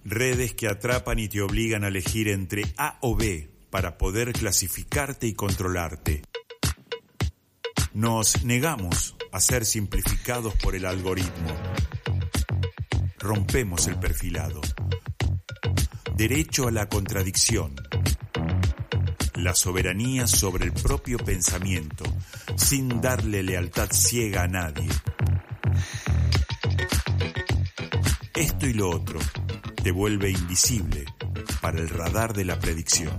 Redes que atrapan y te obligan a elegir entre A o B para poder clasificarte y controlarte. Nos negamos a ser simplificados por el algoritmo. Rompemos el perfilado. Derecho a la contradicción. La soberanía sobre el propio pensamiento, sin darle lealtad ciega a nadie. Esto y lo otro te vuelve invisible para el radar de la predicción.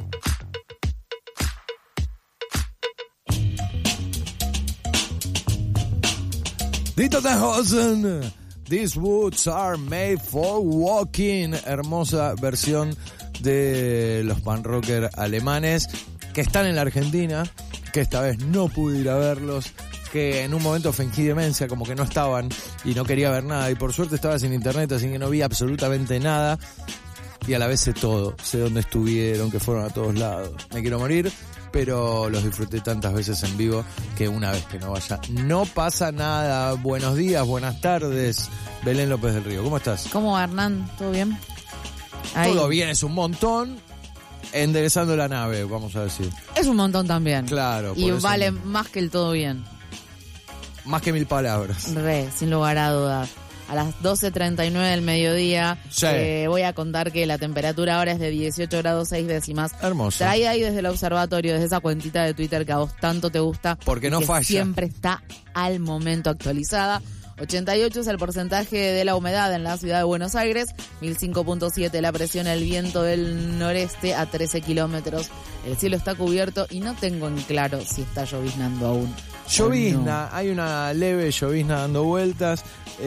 Dieter Hosen, These Woods Are Made for Walking. Hermosa versión de los punk rocker alemanes que están en la Argentina, que esta vez no pude ir a verlos, que en un momento fingí demencia, como que no estaban y no quería ver nada, y por suerte estaba sin internet, así que no vi absolutamente nada, y a la vez sé todo, sé dónde estuvieron, que fueron a todos lados. Me quiero morir, pero los disfruté tantas veces en vivo que una vez que no vaya no pasa nada. Buenos días, buenas tardes, Belén López del Río, ¿cómo estás? ¿Cómo va, Hernán? ¿Todo bien? Ahí. Todo bien, es un montón, enderezando la nave, vamos a decir. Es un montón también. Claro. Y vale más que el todo bien. Más que 1000 palabras. Sin lugar a dudas. A las 12:39 del mediodía, sí. Voy a contar que la temperatura ahora es de 18 grados 6 décimas. Hermoso. Traída ahí desde el observatorio, desde esa cuentita de Twitter que a vos tanto te gusta. Porque no falla. Siempre está al momento actualizada. 88 es el porcentaje de la humedad en la ciudad de Buenos Aires, 1005.7 la presión, el viento del noreste a 13 kilómetros. El cielo está cubierto y no tengo en claro si está lloviznando aún. Llovizna, No. Hay una leve llovizna dando vueltas.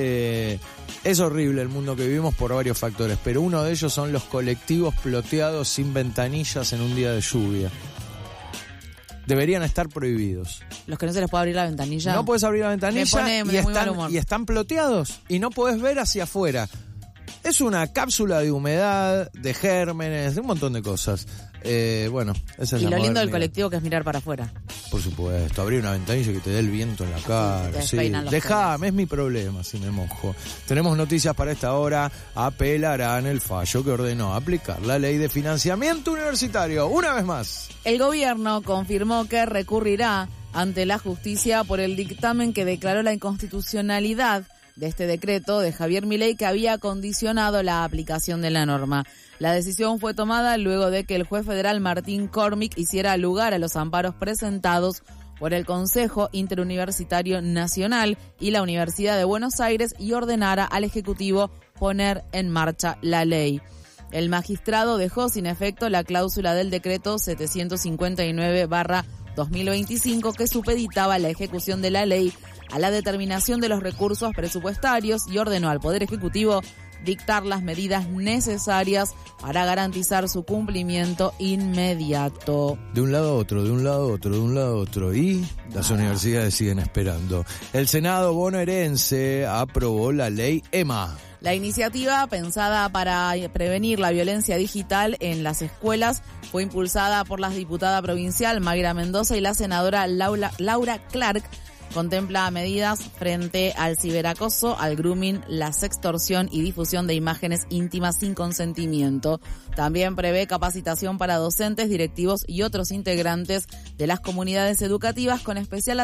Es horrible el mundo que vivimos por varios factores, pero uno de ellos son los colectivos ploteados sin ventanillas en un día de lluvia. Deberían estar prohibidos. Los que no se les puede abrir la ventanilla. No puedes abrir la ventanilla y están ploteados y no puedes ver hacia afuera. Es una cápsula de humedad, de gérmenes, de un montón de cosas. Bueno, esa es y la lo lindo del modernidad. colectivo que es mirar para afuera. Por supuesto, abrir una ventanilla que te dé el viento en la cara. Sí. Dejame, es mi problema si me mojo. Tenemos noticias para esta hora. Apelarán el fallo que ordenó aplicar la ley de financiamiento universitario. Una vez más. El gobierno confirmó que recurrirá ante la justicia por el dictamen que declaró la inconstitucionalidad de este decreto de Javier Milei que había condicionado la aplicación de la norma. La decisión fue tomada luego de que el juez federal Martín Cormick hiciera lugar a los amparos presentados por el Consejo Interuniversitario Nacional y la Universidad de Buenos Aires y ordenara al Ejecutivo poner en marcha la ley. El magistrado dejó sin efecto la cláusula del decreto 759/2025 que supeditaba la ejecución de la ley a la determinación de los recursos presupuestarios y ordenó al Poder Ejecutivo dictar las medidas necesarias para garantizar su cumplimiento inmediato. De un lado a otro, de un lado a otro, de un lado a otro. Y las universidades siguen esperando. El Senado bonaerense aprobó la ley EMA. La iniciativa, pensada para prevenir la violencia digital en las escuelas, fue impulsada por la diputada provincial Mayra Mendoza y la senadora Laura Clark. Contempla medidas frente al ciberacoso, al grooming, la sextorsión y difusión de imágenes íntimas sin consentimiento. También prevé capacitación para docentes, directivos y otros integrantes de las comunidades educativas con especial